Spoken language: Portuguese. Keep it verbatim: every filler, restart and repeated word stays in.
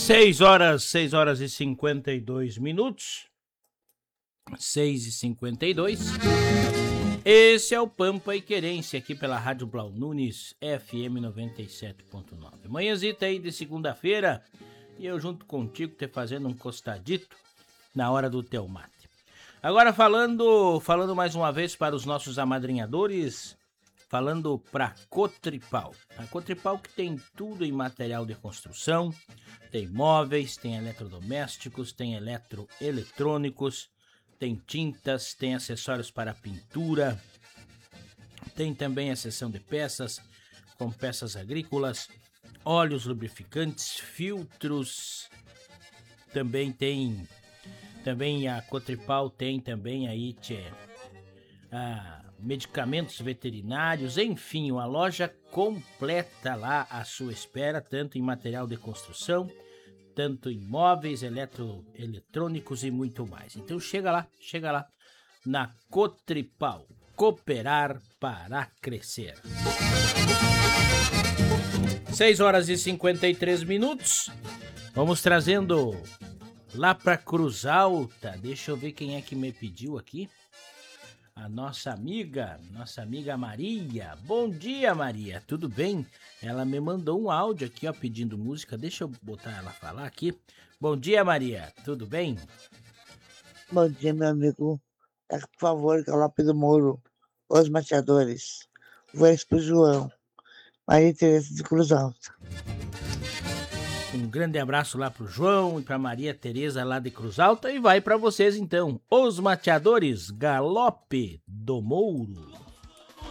Seis horas, seis horas e cinquenta e dois minutos. Seis e cinquenta e dois. Esse é o Pampa e Querência, aqui pela Rádio Blau Nunes, F M noventa e sete ponto nove. Manhãzita aí de segunda-feira, e eu junto contigo te fazendo um costadito na hora do teu mate. Agora falando, falando mais uma vez para os nossos amadrinhadores, falando para Cotripal. A Cotripal que tem tudo em material de construção, tem móveis, tem eletrodomésticos, tem eletroeletrônicos, tem tintas, tem acessórios para pintura, tem também a seção de peças, com peças agrícolas, óleos lubrificantes, filtros, também tem, também a Cotripal tem também aí, tchê, ah, medicamentos veterinários, enfim, uma loja completa lá à sua espera, tanto em material de construção, tanto em móveis, eletroeletrônicos e muito mais. Então chega lá, chega lá na Cotripal, cooperar para crescer. seis horas e cinquenta e três minutos, vamos trazendo lá para Cruz Alta. Deixa eu ver quem é que me pediu aqui. A nossa amiga, nossa amiga Maria. Bom dia, Maria, tudo bem? Ela me mandou um áudio aqui, ó, pedindo música. Deixa eu botar ela falar aqui. Bom dia, Maria, tudo bem? Bom dia, meu amigo. É, por favor, Galope do Moro, Os Mateadores. Voz pro João. Maria Tereza de Cruz Alta. Um grande abraço lá pro João e pra Maria Tereza lá de Cruz Alta. E vai pra vocês então, Os Mateadores, Galope do Mouro.